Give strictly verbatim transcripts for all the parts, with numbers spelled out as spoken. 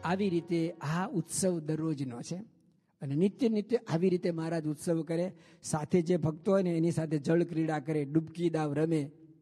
આવી રીતે આ ઉત્સવ દરરોજનો છે અને નિત્ય નિત્ય આવી રીતે મહારાજ ઉત્સવ કરે. સાથે જે ભક્તો હોય ને એની સાથે જળ ક્રીડા કરે, ડૂબકી દાવ રમે,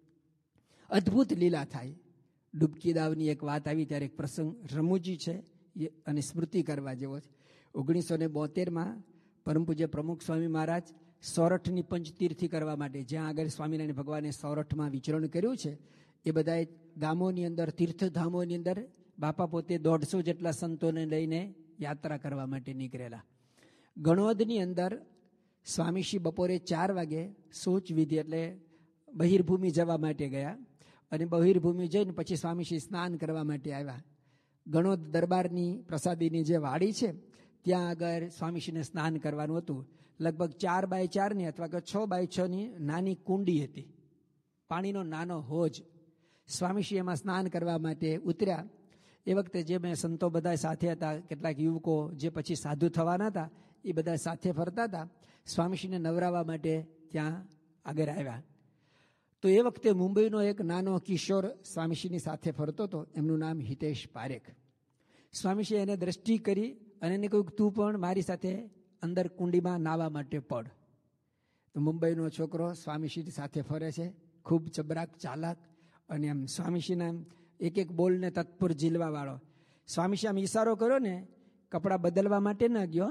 અદ્ભુત લીલા થાય. ડૂબકી દાવની એક વાત આવી ત્યારે એક પ્રસંગ રમૂજી છે અને સ્મૃતિ કરવા જેવો છે. ઓગણીસો ને બોતેરમાં પરમ પૂજ્ય પ્રમુખ સ્વામી મહારાજ સોરઠની પંચતીર્થી કરવા માટે, જ્યાં આગળ સ્વામિનારાયણ ભગવાને સોરઠમાં વિચરણ કર્યું છે, એ બધા ગામોની અંદર, તીર્થધામોની અંદર બાપા પોતે દોઢસો જેટલા સંતોને લઈને યાત્રા કરવા માટે નીકળેલા. ગણોદની અંદર સ્વામીશ્રી બપોરે ચાર વાગે શૌચ વિધિ એટલે બહિર્ભૂમિ જવા માટે ગયા અને બહિર્ભૂમિ જઈને પછી સ્વામીશ્રી સ્નાન કરવા માટે આવ્યા. ગણોદ દરબારની પ્રસાદીની જે વાડી છે ત્યાં આગળ સ્વામીશ્રીને સ્નાન કરવાનું હતું. લગભગ ચાર બાય ચારની અથવા કે છ બાય છની નાની કુંડી હતી, પાણીનો નાનો હોજ. સ્વામીશ્રી એમાં સ્નાન કરવા માટે ઉતર્યા. એ વખતે જે મેં સંતો બધા સાથે હતા, કેટલાક યુવકો જે પછી સાધુ થવાના હતા એ બધા સાથે ફરતા હતા. સ્વામીશ્રીને નવરાવવા માટે ત્યાં આગળ આવ્યા. તો એ વખતે મુંબઈનો એક નાનો કિશોર સ્વામીશ્રીની સાથે ફરતો હતો, એમનું નામ હિતેશ પારેખ. સ્વામીશ્રીએ એને દ્રષ્ટિ કરી અને એને કહ્યું, તું પણ મારી સાથે અંદર કુંડીમાં નાહવા માટે પડ. તો મુંબઈનો છોકરો સ્વામીશ્રી સાથે ફરે છે, ખૂબ ચબરાક ચાલાક અને એમ સ્વામીશ્રીના એક એક બોલને તત્પર ઝીલવા વાળો. સ્વામીશ્રી આમ ઈશારો કર્યો ને કપડાં બદલવા માટે ન ગયો.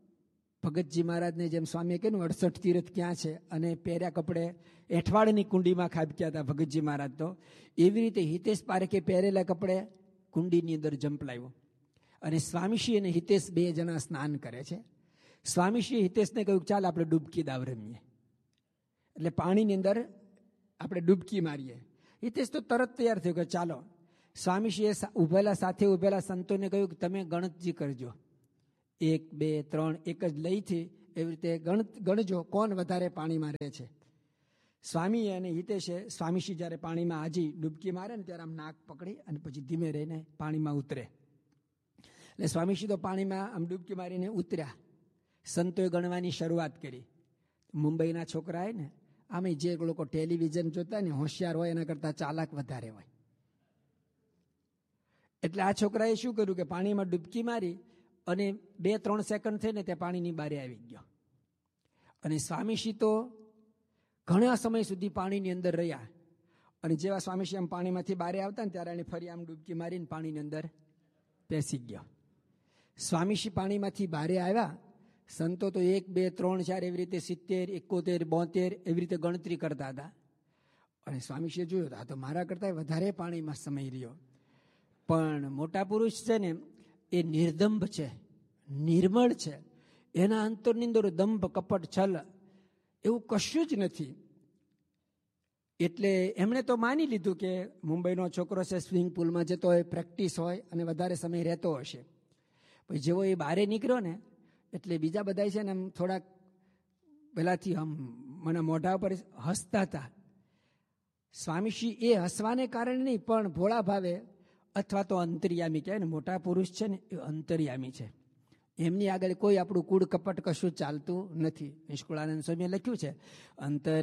ભગતજી મહારાજને જેમ સ્વામીએ કહ્યું અડસઠ તીર્થ ક્યાં છે અને પહેર્યા કપડે એઠવાડની કુંડીમાં ખાબક્યા હતા ભગતજી મહારાજ, તો એવી રીતે હિતેશ પારેખે પહેરેલા કપડે કુંડીની અંદર જંપલાવ્યો અને સ્વામીશ્રી અને હિતેશ બે જણા સ્નાન કરે છે. સ્વામીશ્રીએ હિતેશને કહ્યું, ચાલ આપણે ડૂબકી દાવ રમીએ, એટલે પાણીની અંદર આપણે ડૂબકી મારીએ. હિતેશ તો તરત તૈયાર થયો કે ચાલો. સ્વામીશ્રીએ ઉભેલા સાથે ઉભેલા સંતોને કહ્યું કે તમે ગણતરી કરજો, એક બે ત્રણ એક જ લઈથી એવી રીતે ગણ ગણજો કોણ વધારે પાણીમાં રહે છે. સ્વામી અને હિતેશે સ્વામીશ્રી જ્યારે પાણીમાં આજી ડૂબકી મારે ને ત્યારે આમ નાક પકડી અને પછી ધીમે રહીને પાણીમાં ઉતરે. એટલે સ્વામીશ્રી તો પાણીમાં આમ ડૂબકી મારીને ઉતર્યા. સંતોએ ગણવાની શરૂઆત કરી. મુંબઈના છોકરાએ ને આમે જે લોકો ટેલિવિઝન જોતા ને હોશિયાર હોય એના કરતાં ચાલાક વધારે હોય. એટલે આ છોકરાએ શું કર્યું કે પાણીમાં ડૂબકી મારી અને બે ત્રણ સેકન્ડ થઈને તે પાણીની બારે આવી ગયો. અને સ્વામીશ્રી તો ઘણા સમય સુધી પાણીની અંદર રહ્યા અને જેવા સ્વામીશ્રી આમ પાણીમાંથી બારે આવતા ને ત્યારે એને ફરી આમ ડૂબકી મારીને પાણીની અંદર બેસી ગયો. સ્વામીશ્રી પાણીમાંથી બારે આવ્યા. સંતો તો એક બે ત્રણ ચાર એવી રીતે સિત્તેર એકોતેર બોતેર એવી રીતે ગણતરી કરતા હતા. અને સ્વામીશ્રીએ જોયું આ તો મારા કરતાં વધારે પાણીમાં સમય રહ્યો. પણ મોટા પુરુષ છે ને એ નિર્દંભ છે, નિર્મળ છે, એના અંતરની અંદર દંભ કપટ છલ એવું કશું જ નથી. એટલે એમણે તો માની લીધું કે મુંબઈનો છોકરો છે, સ્વિમિંગ પુલમાં જતો હોય, પ્રેક્ટિસ હોય અને વધારે સમય રહેતો હશે. પછી જેવો એ બહારે નીકળ્યો ને એટલે બીજા બધા છે ને એમ થોડાક પહેલાથી આમ મને મોઢા ઉપર હસતા હતા. સ્વામીશ્રી એ હસવાને કારણે નહીં પણ ભોળા ભાવે અથવા તો અંતર્યામી કહેવાય ને, મોટા પુરુષ છે ને એ અંતર્યામી છે. એમની આગળ કોઈ આપણું કૂડ કપટ કશું ચાલતું નથી. નિષ્કુળાનંદ સ્વામીએ લખ્યું છે અંતર